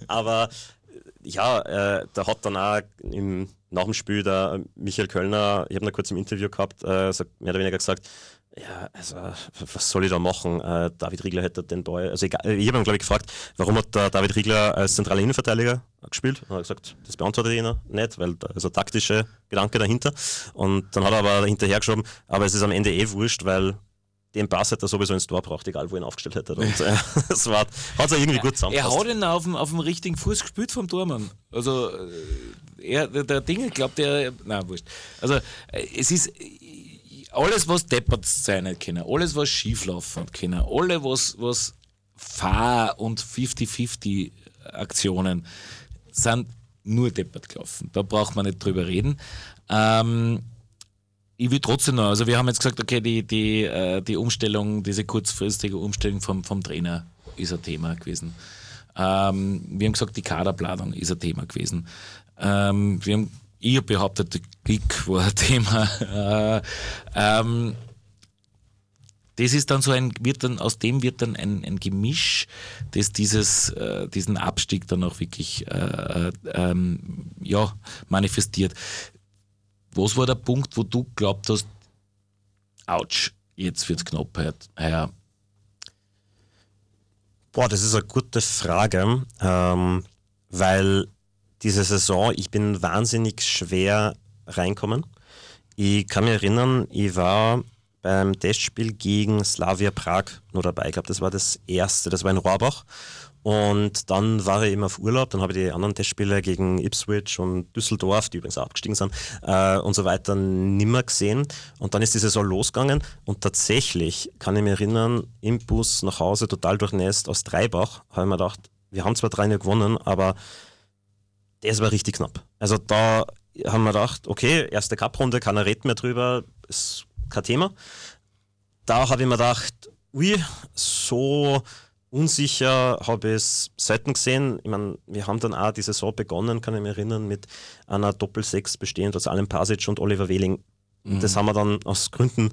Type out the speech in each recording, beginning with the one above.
Aber ja, da hat dann auch nach dem Spiel der Michael Kölner, ich habe ihn kurz im Interview gehabt, mehr oder weniger gesagt, ja, also was soll ich da machen? David Riegler hätte den Ball, also egal, ich habe ihn glaube ich gefragt, warum hat der David Riegler als zentraler Innenverteidiger gespielt? Und er hat gesagt, das beantwortet ich noch nicht, weil da ist ein taktischer Gedanke dahinter. Und dann hat er aber hinterher geschoben, aber es ist am Ende wurscht, weil den Pass hätte er sowieso ins Tor braucht, egal wo er ihn aufgestellt hätte. Und es hat sich irgendwie gut zusammengepasst. Er hat ihn auf dem richtigen Fuß gespielt vom Tormann. Also der Ding, glaubt er, nein, wurscht. Also es ist alles, was deppert sein nicht können, alles, was schieflaufen können, alle, was Fahr- und 50-50 Aktionen sind nur deppert gelaufen. Da braucht man nicht drüber reden. Ich will trotzdem noch, also wir haben jetzt gesagt, okay, die Umstellung, diese kurzfristige Umstellung vom Trainer ist ein Thema gewesen. Wir haben gesagt, die Kaderplanung ist ein Thema gewesen. Ich habe behauptet, der Klick war ein Thema. Das ist dann so aus dem wird dann ein Gemisch, das diesen Abstieg dann auch wirklich manifestiert. Was war der Punkt, wo du glaubt hast, ouch, jetzt wird's knapp heuer? Boah, das ist eine gute Frage, weil diese Saison, ich bin wahnsinnig schwer reinkommen. Ich kann mich erinnern, ich war beim Testspiel gegen Slavia Prag nur dabei. Ich glaube, das war das erste, das war in Rohrbach. Und dann war ich eben auf Urlaub, dann habe ich die anderen Testspiele gegen Ipswich und Düsseldorf, die übrigens auch abgestiegen sind, und so weiter, nimmer gesehen. Und dann ist die Saison losgegangen und tatsächlich, kann ich mich erinnern, im Bus nach Hause, total durchnässt aus Dreibach, habe ich mir gedacht, wir haben zwar 3-0 gewonnen, aber das war richtig knapp. Also da haben wir gedacht, okay, erste Cup-Runde, keiner redet mehr drüber, ist kein Thema. Da habe ich mir gedacht, ui, so unsicher habe ich es selten gesehen. Ich meine, wir haben dann auch die Saison begonnen, kann ich mich erinnern, mit einer Doppel-6 bestehend aus Alen Pasic und Oliver Wehling. Das haben wir dann aus Gründen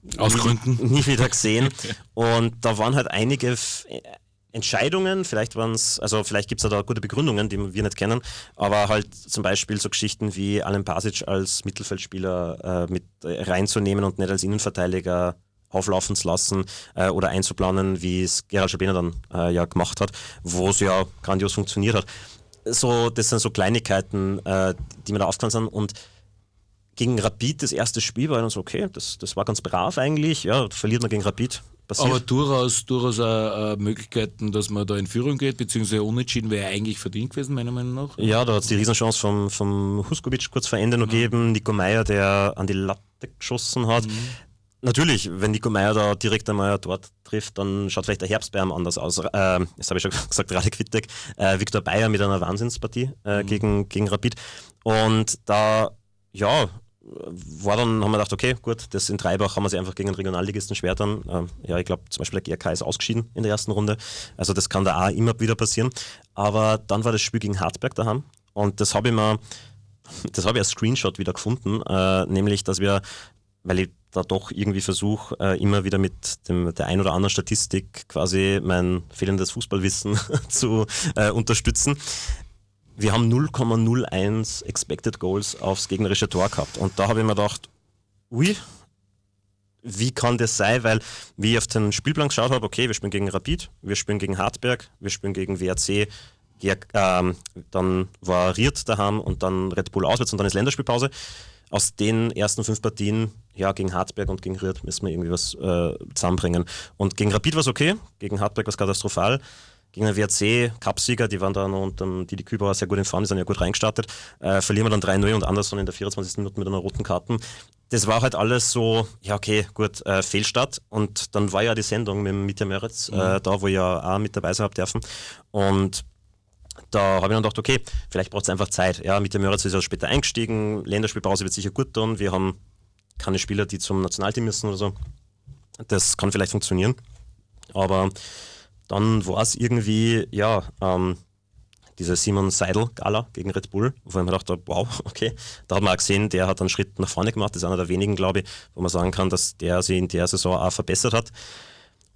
nie wieder gesehen. Und da waren halt einige Entscheidungen, vielleicht gibt es da gute Begründungen, die wir nicht kennen, aber halt zum Beispiel so Geschichten wie Alen Pasic als Mittelfeldspieler mit reinzunehmen und nicht als Innenverteidiger auflaufen zu lassen oder einzuplanen, wie es Gerald Schabiner dann gemacht hat, wo es ja grandios funktioniert hat. So, das sind so Kleinigkeiten, die mir da aufgefallen sind. Und gegen Rapid, das erste Spiel, war dann so, okay, das war ganz brav eigentlich, ja, verliert man gegen Rapid. Passiert. Aber durchaus auch Möglichkeiten, dass man da in Führung geht, beziehungsweise unentschieden wäre eigentlich verdient gewesen, meiner Meinung nach. Ja, da hat es die Riesenchance vom Huskovic kurz vor Ende noch gegeben, Nico Meyer, der an die Latte geschossen hat. Natürlich, wenn Nico Meyer da direkt einmal dort trifft, dann schaut vielleicht der Herbst bei ihm anders aus. Jetzt habe ich schon gesagt, Radek Wittek, Viktor Bayer mit einer Wahnsinnspartie gegen Rapid. Und da, ja, haben wir gedacht, okay, gut, das in Dreibach haben wir sich einfach gegen den Regionalligisten schwer dann. Ich glaube zum Beispiel der GRK ist ausgeschieden in der ersten Runde. Also das kann da auch immer wieder passieren. Aber dann war das Spiel gegen Hartberg daheim und das habe ich als Screenshot wieder gefunden, nämlich, dass wir, weil ich da doch irgendwie versuche, immer wieder mit der ein oder anderen Statistik quasi mein fehlendes Fußballwissen zu unterstützen. Wir haben 0,01 Expected Goals aufs gegnerische Tor gehabt. Und da habe ich mir gedacht, ui, wie kann das sein? Weil, wie ich auf den Spielplan geschaut habe, okay, wir spielen gegen Rapid, wir spielen gegen Hartberg, wir spielen gegen WRC, dann war Ried daheim und dann Red Bull auswärts und dann ist Länderspielpause. Aus den ersten 5 Partien, ja, gegen Hartberg und gegen Ried müssen wir irgendwie was zusammenbringen. Und gegen Rapid war es okay, gegen Hartberg war es katastrophal. Gegen den WRC, Cupsieger, die waren da noch unter Didi Kübauer sehr gut in Form, die sind ja gut reingestartet. Verlieren wir dann 3-0 und Anderson in der 24. Minute mit einer roten Karte. Das war halt alles so, ja okay, gut, Fehlstart. Und dann war ja die Sendung mit Mitja Möritz, da wo ich ja auch mit dabei sein habe dürfen. Und da habe ich dann gedacht, okay, vielleicht braucht es einfach Zeit. Ja, Mitja Möritz ist ja später eingestiegen, Länderspielpause wird sicher gut tun. Wir haben keine Spieler, die zum Nationalteam müssen oder so. Das kann vielleicht funktionieren. Aber dann war es irgendwie, ja, diese Simon Seidel-Gala gegen Red Bull, wo ich mir dachte, wow, okay, da hat man auch gesehen, der hat einen Schritt nach vorne gemacht, das ist einer der wenigen, glaube ich, wo man sagen kann, dass der sich in der Saison auch verbessert hat.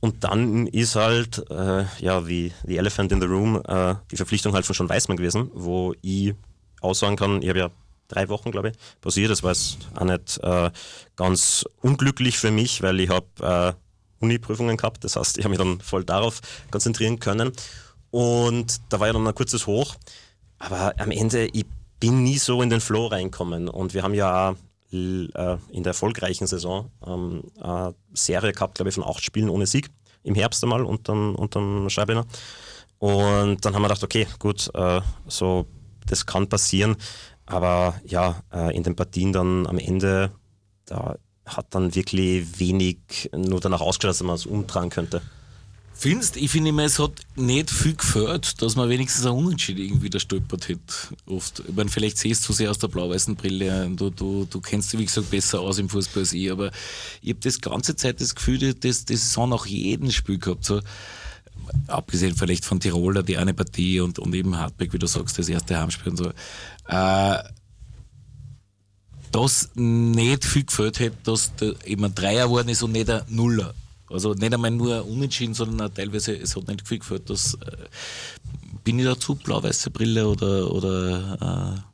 Und dann ist halt, wie The Elephant in the Room, die Verpflichtung halt von Sean Weissmann gewesen, wo ich aussagen kann, ich habe ja 3 Wochen, glaube ich, pausiert. Das war jetzt auch nicht ganz unglücklich für mich, weil ich habe Uni-Prüfungen gehabt. Das heißt, ich habe mich dann voll darauf konzentrieren können. Und da war ja dann ein kurzes Hoch. Aber am Ende, ich bin nie so in den Flow reinkommen. Und wir haben ja auch in der erfolgreichen Saison eine Serie gehabt, glaube ich, von 8 Spielen ohne Sieg. Im Herbst einmal unterm Scheibiner. Und dann haben wir gedacht, okay, gut, so das kann passieren. Aber ja, in den Partien dann am Ende, da hat dann wirklich wenig nur danach ausgeschaut, dass man es umtragen könnte. Findest? Ich finde immer, es hat nicht viel gefällt, dass man wenigstens ein Unentschieden irgendwie da stolpert hätte. Oft. Ich meine, vielleicht siehst du sehr aus der blau-weißen Brille. Du kennst dich, wie gesagt, besser aus im Fußball als ich. Aber ich habe das ganze Zeit das Gefühl, das Saison nach jedem Spiel gehabt. So, abgesehen vielleicht von Tiroler, die eine Partie und eben Hartberg, wie du sagst, das erste Heimspiel und so. Dass nicht viel gefällt hätte, dass da eben ein Dreier geworden ist und nicht ein Nuller. Also nicht einmal nur unentschieden, sondern auch teilweise, es hat nicht viel gefällt, dass bin ich dazu blau-weiße Brille oder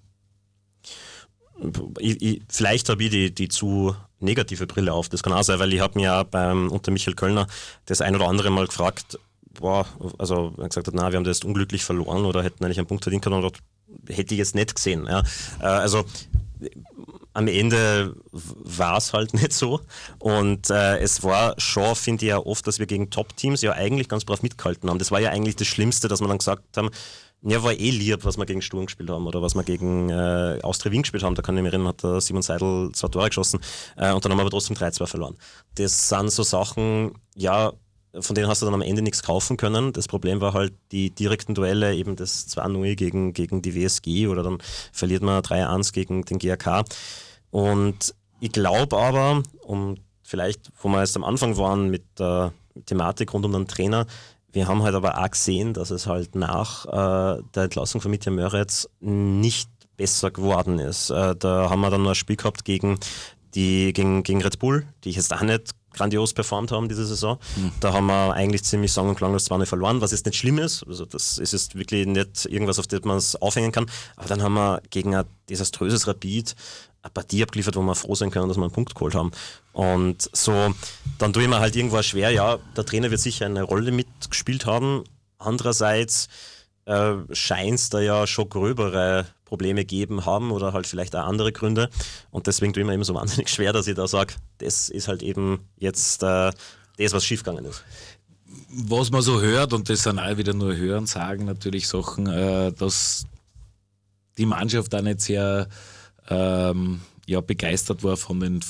vielleicht habe ich die zu negative Brille auf, das kann auch sein, weil ich habe mir ja unter Michael Kölner das ein oder andere Mal gefragt, also er hat gesagt, na, wir haben das jetzt unglücklich verloren oder hätten eigentlich einen Punkt verdienen können, oder hätte ich jetzt nicht gesehen. Ja. Also am Ende war es halt nicht so und es war schon, finde ich ja oft, dass wir gegen Top-Teams ja eigentlich ganz brav mitgehalten haben. Das war ja eigentlich das Schlimmste, dass wir dann gesagt haben, ja, war lieb, was wir gegen Sturm gespielt haben oder was wir gegen Austria Wien gespielt haben. Da kann ich mich erinnern, hat der Simon Seidel 2 Tore geschossen und dann haben wir aber trotzdem 3-2 verloren. Das sind so Sachen, ja, von denen hast du dann am Ende nichts kaufen können. Das Problem war halt die direkten Duelle, eben das 2-0 gegen die WSG oder dann verliert man 3-1 gegen den GAK. Und ich glaube aber, vielleicht, wo wir jetzt am Anfang waren mit der Thematik rund um den Trainer, wir haben halt aber auch gesehen, dass es halt nach der Entlassung von Mitja Möretz nicht besser geworden ist. Da haben wir dann noch ein Spiel gehabt gegen Red Bull, die ich jetzt auch nicht grandios performt haben diese Saison. Da haben wir eigentlich ziemlich sang- und klanglos 2-0 verloren, was jetzt nicht schlimm ist. Also das ist jetzt wirklich nicht irgendwas, auf das man es aufhängen kann. Aber dann haben wir gegen ein desaströses Rapid eine Partie abgeliefert, wo wir froh sein können, dass wir einen Punkt geholt haben. Und so, dann tue ich mir halt irgendwo schwer, ja, der Trainer wird sicher eine Rolle mitgespielt haben. Andererseits scheint es da ja schon gröbere Probleme geben haben oder halt vielleicht auch andere Gründe. Und deswegen tue ich mir eben so wahnsinnig schwer, dass ich da sage, das ist halt eben jetzt das, was schiefgegangen ist. Was man so hört, und das sind auch wieder nur Hören, sagen natürlich Sachen, dass die Mannschaft da nicht sehr begeistert war von den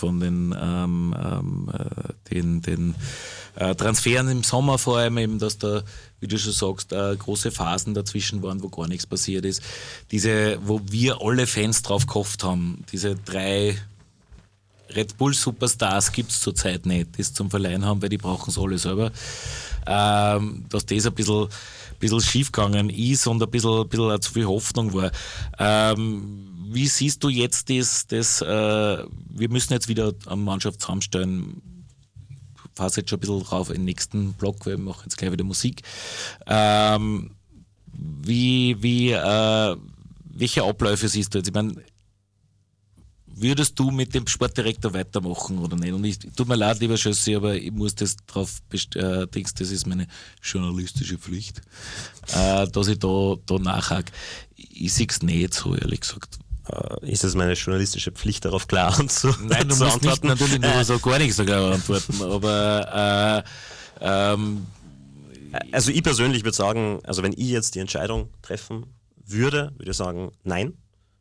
Transferen im Sommer, vor allem eben, dass da, wie du schon sagst, große Phasen dazwischen waren, wo gar nichts passiert ist. Wo wir alle Fans drauf gehofft haben, diese 3 Red Bull Superstars gibt es zurzeit nicht, die es zum Verleihen haben, weil die brauchen es alle selber. Dass das ein bisschen schief gegangen ist und ein bisschen zu viel Hoffnung war. Wie siehst du jetzt das wir müssen jetzt wieder eine Mannschaft zusammenstellen, ich fasse jetzt schon ein bisschen drauf in den nächsten Block, weil wir machen jetzt gleich wieder Musik. Welche Abläufe siehst du jetzt? Ich meine, würdest du mit dem Sportdirektor weitermachen oder nicht? Und tut mir leid, lieber Schössi, aber ich muss das drauf das ist meine journalistische Pflicht, dass ich da nachhake. Ich sehe es nicht so, ehrlich gesagt. Ist es meine journalistische Pflicht, darauf klar anzuantworten? Nein, du musst nicht natürlich nur so gar nicht so klar antworten, aber also ich persönlich würde sagen, also wenn ich jetzt die Entscheidung treffen würde ich sagen, nein.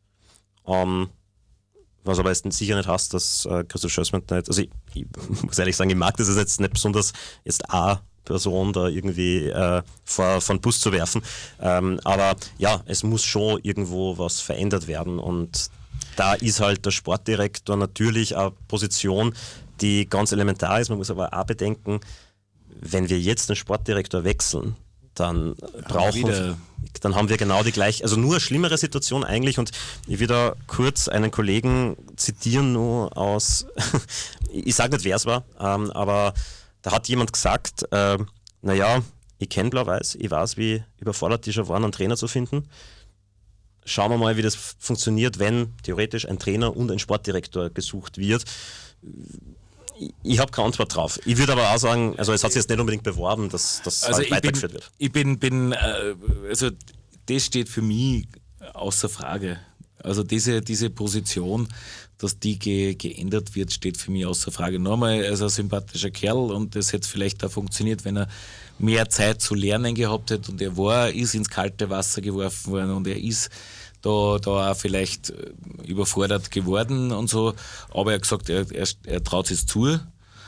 Was aber jetzt sicher nicht heißt, dass Christoph Schössmann nicht, also ich muss ehrlich sagen, ich mag das jetzt nicht besonders, jetzt Person da irgendwie vor den Bus zu werfen. Aber ja, es muss schon irgendwo was verändert werden und da ist halt der Sportdirektor natürlich eine Position, die ganz elementar ist. Man muss aber auch bedenken, wenn wir jetzt den Sportdirektor wechseln, dann haben wir genau die gleiche, also nur eine schlimmere Situation eigentlich und ich will da kurz einen Kollegen zitieren, nur aus, ich sage nicht, wer es war, aber Da hat jemand gesagt, naja, ich kenne Blau-Weiß, ich weiß, wie überfordert die schon waren, einen Trainer zu finden. Schauen wir mal, wie das funktioniert, wenn theoretisch ein Trainer und ein Sportdirektor gesucht wird. Ich habe keine Antwort drauf. Ich würde aber auch sagen, also es hat sich jetzt nicht unbedingt beworben, dass das halt weitergeführt wird. Also das steht für mich außer Frage. Also diese Position, dass die geändert wird, steht für mich außer Frage. Nochmal, er ist ein sympathischer Kerl und das hätte vielleicht auch funktioniert, wenn er mehr Zeit zu lernen gehabt hätte und ist ins kalte Wasser geworfen worden und er ist da auch vielleicht überfordert geworden und so, aber er hat gesagt, er traut es zu.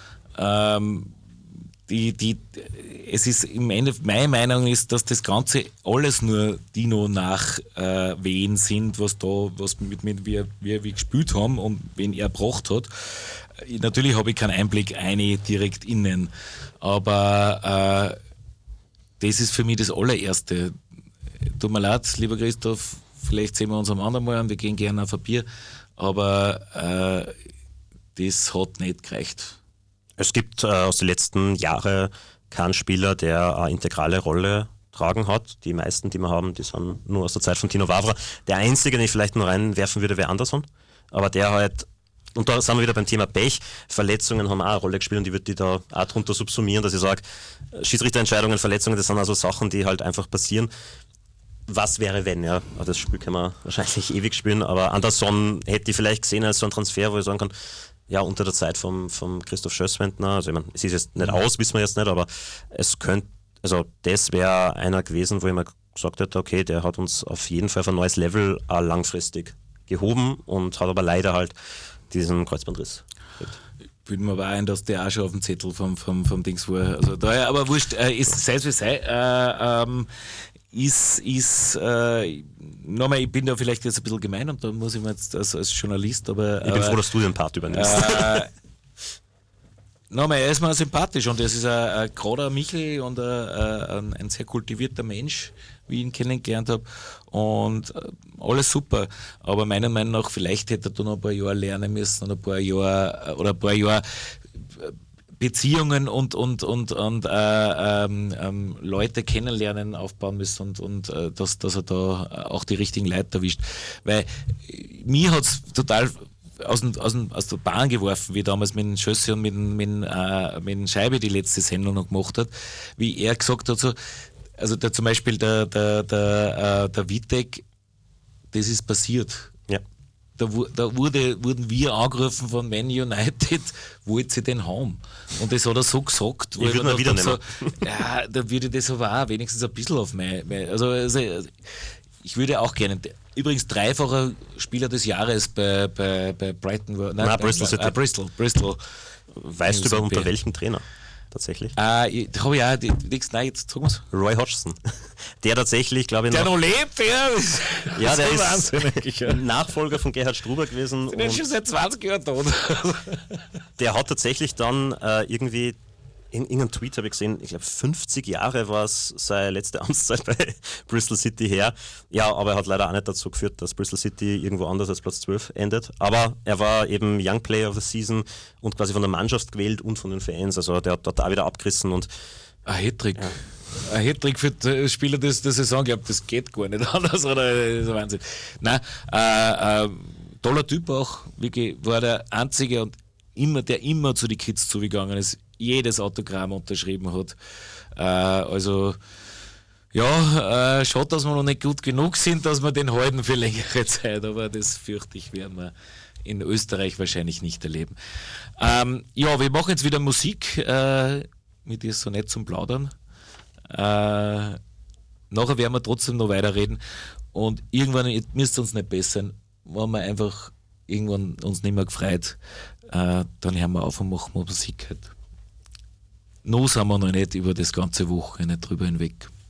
Es ist im Endeffekt, meine Meinung ist, dass das Ganze alles nur Dino Nachwehen sind, was mit wir gespielt haben und wen er gebracht hat. Natürlich habe ich keinen Einblick direkt innen, aber das ist für mich das allererste. Tut mir leid, lieber Christoph, vielleicht sehen wir uns am anderen Mal an, wir gehen gerne auf ein Bier, aber das hat nicht gereicht. Es gibt aus den letzten Jahren keinen Spieler, der eine integrale Rolle tragen hat. Die meisten, die wir haben, die sind nur aus der Zeit von Tino Vavra. Der einzige, den ich vielleicht noch reinwerfen würde, wäre Anderson. Aber der halt, und da sind wir wieder beim Thema Pech, Verletzungen haben auch eine Rolle gespielt und ich würde die da auch drunter subsumieren, dass ich sage, Schiedsrichterentscheidungen, Verletzungen, das sind also Sachen, die halt einfach passieren. Was wäre, wenn, ja? Das Spiel kann man wahrscheinlich ewig spielen, aber Anderson hätte ich vielleicht gesehen als so ein Transfer, wo ich sagen kann, ja, unter der Zeit vom Christoph Schösswendner, also ich meine, es ist jetzt nicht aus, wissen wir jetzt nicht, aber es könnte, also das wäre einer gewesen, wo ich mir gesagt hätte, okay, der hat uns auf jeden Fall auf ein neues Level langfristig gehoben und hat aber leider halt diesen Kreuzbandriss. Bilden wir aber ein, dass der auch schon auf dem Zettel vom Dings war. Also daher, aber wurscht, sei es wie sei, nochmal, ich bin da vielleicht jetzt ein bisschen gemein und da muss ich mir jetzt als Journalist, aber... Ich bin froh, dass du den Part übernimmst. Nochmal, er ist mir sympathisch und es ist ein gerader Michel und ein sehr kultivierter Mensch, wie ich ihn kennengelernt habe und alles super, aber meiner Meinung nach vielleicht hätte er da noch ein paar Jahre lernen müssen und ein paar Jahre Beziehungen und Leute kennenlernen, aufbauen müssen und dass er da auch die richtigen Leute erwischt. Weil mir hat es total aus der Bahn geworfen, wie damals mit dem Schössi und mit dem Scheibe die letzte Sendung noch gemacht hat, wie er gesagt hat, so, also zum Beispiel der Witek, das ist passiert. Ja. Da wurden wir angerufen von Man United, wollt sie den haben? Und das hat er so gesagt. Ich würde mal wieder nehmen. So, ja, da würde ich das aber auch wenigstens ein bisschen auf also ich würde auch gerne, übrigens dreifacher Spieler des Jahres bei Brighton. Bristol City. Bristol. Weißt du unter welchem Trainer? Tatsächlich. Da habe ich auch jetzt sagen wir's. Roy Hodgson. Der tatsächlich, glaube ich, der noch lebt, ja, der ist Nachfolger von Gerhard Struber gewesen. Der ist schon seit 20 Jahren tot. Der hat tatsächlich dann irgendwie, in irgendeinem Tweet habe ich gesehen, ich glaube 50 Jahre war es seine letzte Amtszeit bei Bristol City her. Ja, aber er hat leider auch nicht dazu geführt, dass Bristol City irgendwo anders als Platz 12 endet. Aber er war eben Young Player of the Season und quasi von der Mannschaft gewählt und von den Fans. Also der hat dort auch wieder abgerissen und ein Hattrick. Ja. Ein Hattrick für die Spieler der Saison, ich glaube, das geht gar nicht anders, oder? Das ist ein Wahnsinn. Nein, toller Typ auch, wirklich, war der Einzige und der immer zu den Kids zugegangen ist, jedes Autogramm unterschrieben hat. Also, ja, schade, dass wir noch nicht gut genug sind, dass wir den halten für längere Zeit, aber das fürchte ich, werden wir in Österreich wahrscheinlich nicht erleben. Ja, wir machen jetzt wieder Musik, mit dir so nett zum Plaudern. Nachher werden wir trotzdem noch weiterreden und irgendwann müsste es uns nicht besser sein, wenn wir einfach irgendwann uns nicht mehr gefreut, dann hören wir auf und machen Musik halt. Noch sind wir noch nicht über das ganze Wochenende drüber hinweg.